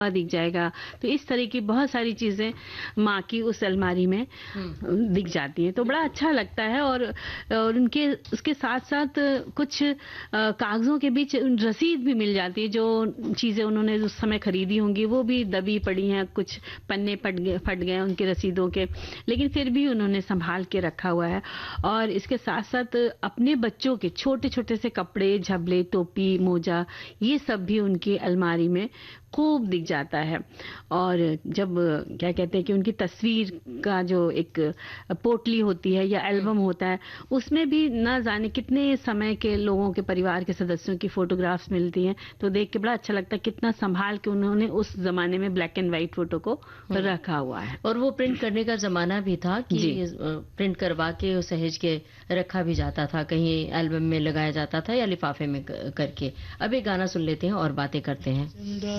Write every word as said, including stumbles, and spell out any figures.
दिख जाएगा। तो इस तरह की बहुत सारी चीजें माँ की उस अलमारी में दिख जाती हैं, तो बड़ा अच्छा लगता है। और, और उनके उसके साथ साथ कुछ कागजों के बीच रसीद भी मिल जाती है, जो चीजें उन्होंने उस समय खरीदी होंगी वो भी दबी पड़ी हैं, कुछ पन्ने फट गए फट गए उनके रसीदों के, लेकिन फिर भी उन्होंने संभाल के रखा हुआ है। और इसके साथ साथ अपने बच्चों के छोटे छोटे से कपड़े, झबले, टोपी, मोजा, ये सब भी उनकी अलमारी में खूब दिख जाता है। और जब क्या कहते हैं कि उनकी तस्वीर का जो एक पोटली होती है या एल्बम होता है, उसमें भी ना जाने कितने समय के लोगों के, परिवार के सदस्यों की फोटोग्राफ्स मिलती हैं, तो देख के बड़ा अच्छा लगता है कितना संभाल के उन्होंने उस जमाने में ब्लैक एंड व्हाइट फोटो को रखा हुआ है। और वो प्रिंट करने का जमाना भी था कि प्रिंट करवा के सहेज के रखा भी जाता था, कहीं एल्बम में लगाया जाता था या लिफाफे में करके। अब एक गाना सुन लेते हैं और बातें करते हैं।